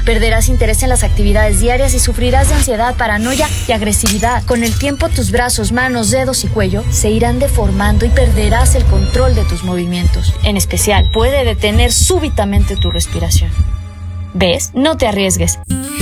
vida. Perderás interés en las actividades diarias y sufrirás de ansiedad, paranoia y agresividad. Con el tiempo, tus brazos, manos, dedos y cuello se irán deformando y perderás el control de tus movimientos. En especial, puede detener súbitamente tu respiración. ¿Ves? No te arriesgues.